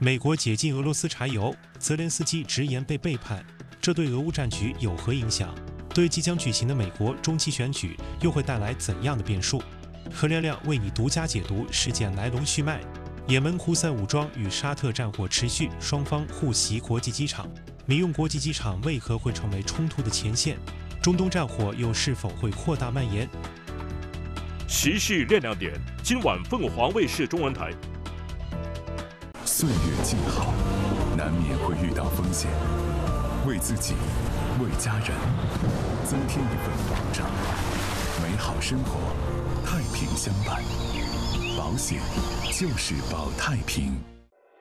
美国解禁俄罗斯柴油，泽连斯基直言被背叛，这对俄乌战局有何影响？对即将举行的美国中期选举又会带来怎样的变数？何亮亮为你独家解读事件来龙去脉。也门胡塞武装与沙特战火持续，双方互袭国际机场。民用国际机场为何会成为冲突的前线？中东战火又是否会扩大蔓延？ 时事亮亮点，今晚凤凰卫视中文台。 岁月静好，难免会遇到风险，为自己，为家人，增添一份保障。美好生活，太平相伴，保险就是保太平。